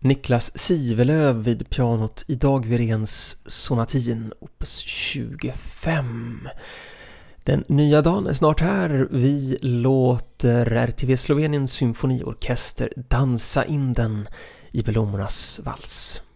Niklas Sivelöv vid pianot i Dag Wiréns sonatin opus 25. Den nya dagen är snart här. Vi låter RTV Sloveniens symfoniorkester dansa in den i Blommornas vals.